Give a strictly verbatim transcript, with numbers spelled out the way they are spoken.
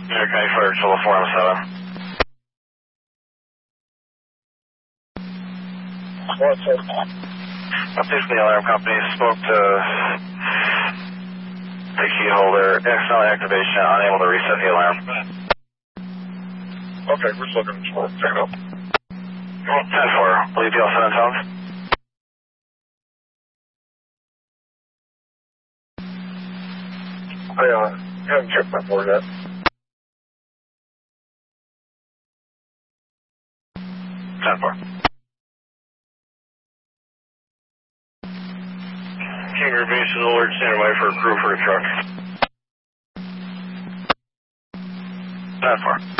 Okay, for Total four oh seven. What's up? Updates the alarm company spoke to the key holder, external activation, unable to reset the alarm. Okay, we're just looking for it. Check it out. ten four, will you be all set on tones? I uh, haven't checked my board yet. ten four. Kinger base is alert, standing by for a crew for a truck. ten four.